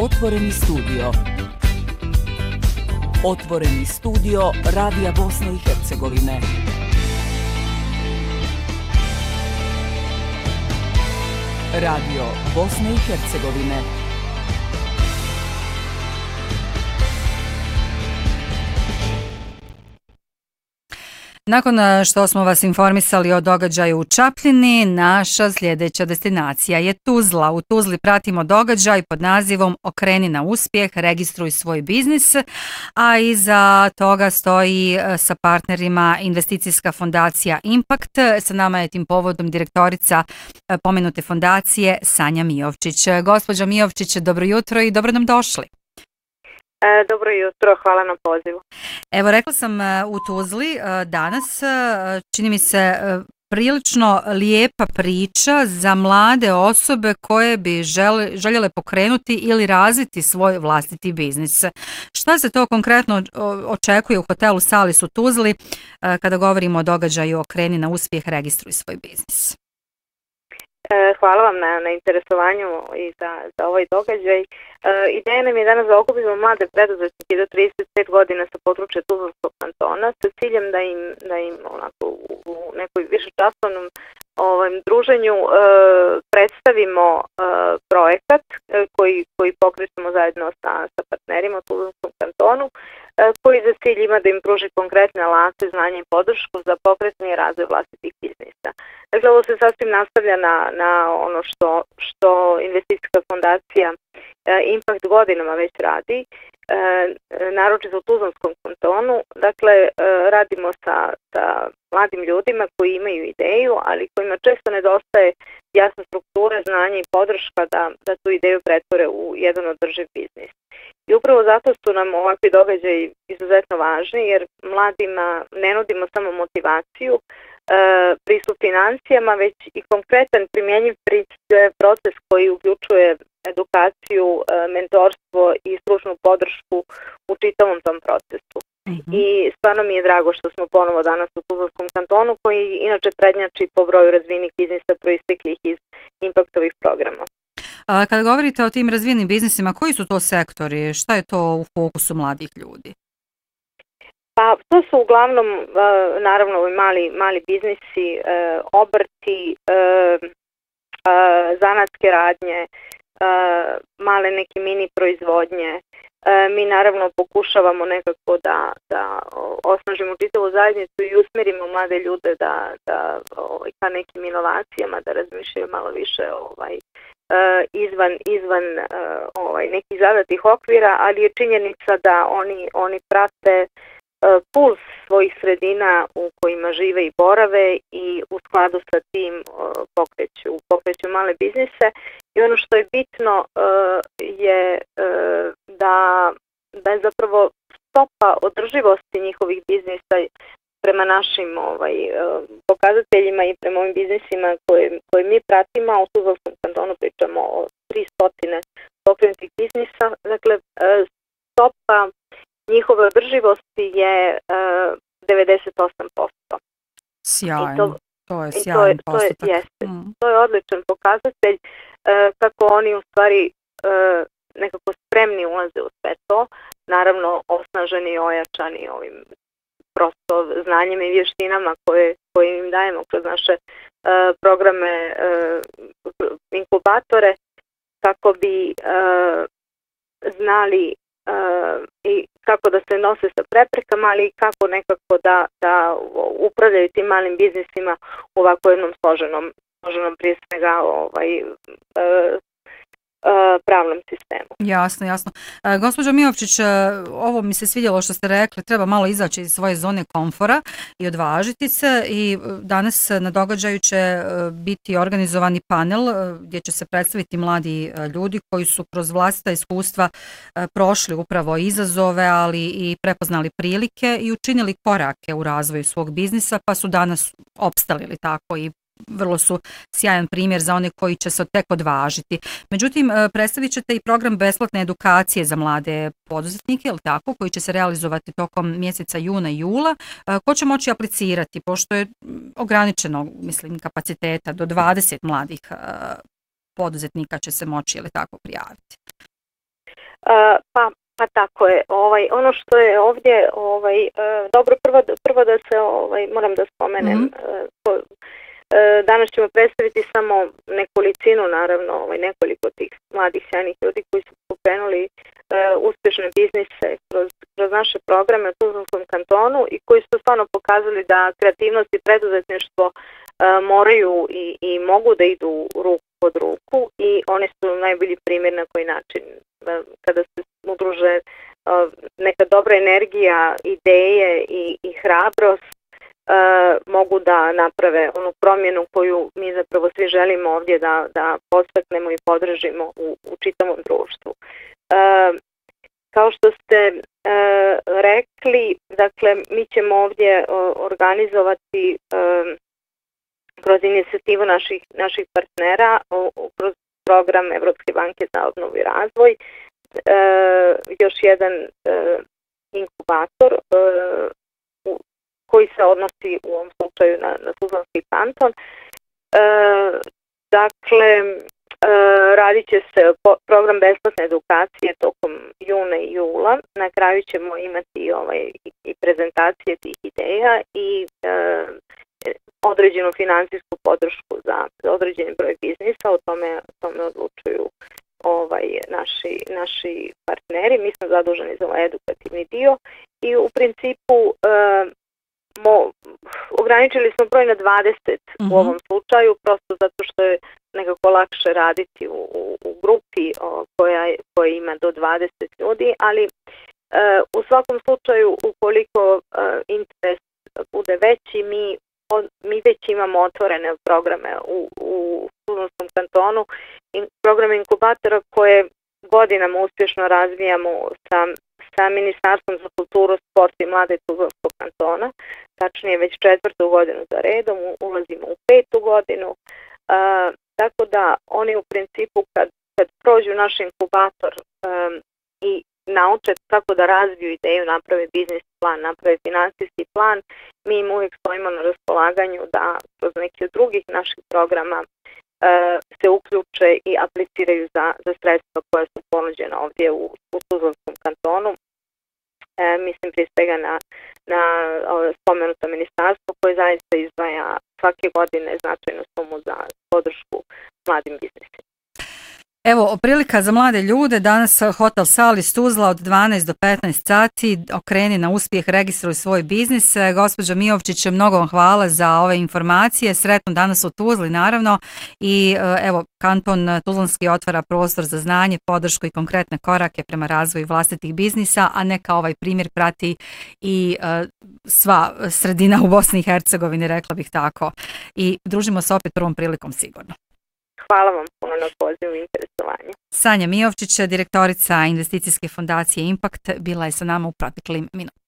Otvoreni studio. Otvoreni studio Radija Bosne i Hercegovine. Radio Bosne i Hercegovine. Nakon što smo vas informisali o događaju u Čapljini, naša sljedeća destinacija je Tuzla. U Tuzli pratimo događaj pod nazivom Okreni na uspjeh, registruj svoj biznis, a iza toga stoji sa partnerima investicijska fondacija Impact. Sa nama je tim povodom direktorica pomenute fondacije Sanja Mijovčić. Gospođa Mijovčić, dobro jutro i dobro nam došli. Dobro jutro, hvala na pozivu. Evo, rekla sam u Tuzli danas, čini mi se prilično lijepa priča za mlade osobe koje bi željele pokrenuti ili razviti svoj vlastiti biznis. Šta se to konkretno očekuje u hotelu Salis u Tuzli kada govorimo o događaju Okreni na uspjeh, registruj svoj biznis? Hvala vam na interesovanju i za ovaj događaj. Ideja nam je danas da okupimo mlade preduzetnike do 35 godina sa područja Tuzlanskog kantona sa ciljem da im onako u nekoj višečasovnom druženju predstavimo projekat koji pokrećemo zajedno sa partnerima u Tuzlanskom kantonu, koji za cilj ima da im pruži konkretne alate, znanje i podršku za pokretanje i razvoj vlastitih biznisa. Dakle, ovo se sasvim nastavlja na ono što investicijska fondacija Impact godinama već radi, naročito u Tuzlanskom kantonu. Dakle, radimo sa mladim ljudima koji imaju ideju, ali kojima često nedostaje jasna struktura, znanje i podrška da tu ideju pretvore u jedan održiv biznis. I upravo zato su nam ovakvi događaji izuzetno važni, jer mladima ne nudimo samo motivaciju, pristup financijama, već i konkretan primjenjiv proces koji uključuje edukaciju, mentorstvo i stručnu podršku u čitavom tom procesu. I stvarno mi je drago što smo ponovo danas u Tuzlanskom kantonu, koji inače prednjači po broju razvijenih biznisa proisteklih iz Impactovih programa. Kada govorite o tim razvijenim biznisima, koji su to sektori? Šta je to u fokusu mladih ljudi? Pa to su uglavnom naravno mali biznisi, obrti, zanatske radnje, male neke mini proizvodnje. Mi naravno pokušavamo nekako da osnažimo čitavu zajednicu i usmerimo mlade ljude da ka nekim inovacijama, da razmišljaju malo više izvan nekih zadatih okvira, ali je činjenica da oni prate puls svojih sredina u kojima žive i borave i u skladu sa tim pokreću male biznise. I ono što je bitno je da je zapravo stopa održivosti njihovih biznisa prema našim pokazateljima i prema ovim biznisima koje mi pratimo, a u Tuzlanskom kantonu pričamo o 300 pokrenutih biznisa. Dakle, stopa njihove održivosti je 98%. Sjajno, to je sjajan postotak. To je odličan pokazatelj kako oni u stvari nekako spremni ulaze u sve to, naravno osnaženi i ojačani ovim prosto znanjem i vještinama koje im dajemo kroz naše programe inkubatore, kako bi znali i kako da se nose sa preprekama, ali i kako nekako da upravljaju tim malim biznisima u ovako jednom složenom prije svega pravnom sistemu. Jasno. Gospođo Mijovčić, ovo mi se svidjelo što ste rekli, treba malo izaći iz svoje zone komfora i odvažiti se, i danas na događaju će biti organizovani panel gdje će se predstaviti mladi ljudi koji su kroz vlastita iskustva prošli upravo izazove, ali i prepoznali prilike i učinili korake u razvoju svog biznisa, pa su danas opstali, ili tako, i vrlo su sjajan primjer za one koji će se tek odvažiti. Međutim, predstavit ćete i program besplatne edukacije za mlade poduzetnike, ili tako, koji će se realizovati tokom mjeseca juna i jula. Ko će moći aplicirati, pošto je ograničeno, kapaciteta, do 20 mladih poduzetnika će se moći, ili tako, prijaviti? Pa tako je. Ono što je ovdje dobro, prvo da se moram da spomenem. Danas ćemo predstaviti samo nekolicinu, naravno, nekoliko tih mladih sjajnih ljudi koji su pokrenuli uspješne biznise kroz naše programe u Tuzlanskom kantonu i koji su stvarno pokazali da kreativnost i preduzetništvo moraju i mogu da idu ruku pod ruku i oni su najbolji primjer na koji način kada se udruže neka dobra energija, ideje i hrabrost mogu da naprave onu promjenu koju mi zapravo svi želimo ovdje da podstaknemo i podržimo u čitavom društvu. Kao što ste rekli, dakle, mi ćemo ovdje organizovati kroz inicijativu naših partnera, kroz program Evropske banke za obnovu i razvoj, još jedan inkubator koji se odnosi u ovom slučaju na Tuzlanski kanton. Dakle, radit će se program besplatne edukacije tokom juna i jula. Na kraju ćemo imati i prezentacije tih ideja i određenu financijsku podršku za određeni broj biznisa. O tome odlučuju naši partneri. Mi smo zaduženi za ovaj edukativni dio i u principu ograničili smo broj na 20 u ovom slučaju, prosto zato što je nekako lakše raditi u grupi koja ima do 20 ljudi, ali u svakom slučaju ukoliko interes bude veći, mi već imamo otvorene programe u Tuzlanskom kantonu, programe inkubatora koje godinama uspješno razvijamo sa Ministarstvom za kulturu, sport i mlade Tuzlanskog kantona. Tačnije već 4. godinu za redom, ulazimo u 5. godinu. Tako da oni u principu kad prođu naš inkubator i nauče kako da razviju ideju, naprave biznis plan, naprave financijski plan, mi im uvijek stojimo na raspolaganju da kroz neki od drugih naših programa se uključe i apliciraju za sredstva koja su ponuđena ovdje u Tuzlanskom kantonu. Mislim prije svega na spomenuto ministarstvo koje zaista izdvaja svake godine značajnu sumu za podršku mladim biznisima. Evo, prilika za mlade ljude, danas Hotel Salis Tuzla od 12 do 15 sati, okreni na uspjeh, registruj svoj biznis. Gospođo Miovčić, mnogo vam hvala za ove informacije, sretno danas u Tuzli naravno i evo, kanton Tuzlanski otvara prostor za znanje, podršku i konkretne korake prema razvoju vlastitih biznisa, a neka ovaj primjer prati i sva sredina u Bosni i Hercegovini, rekla bih tako. I družimo se opet prvom prilikom sigurno. Hvala vam puno na pozivu i interesovanju. Sanja Miovčić, direktorica investicijske fondacije Impact, bila je sa nama u proteklim minutima.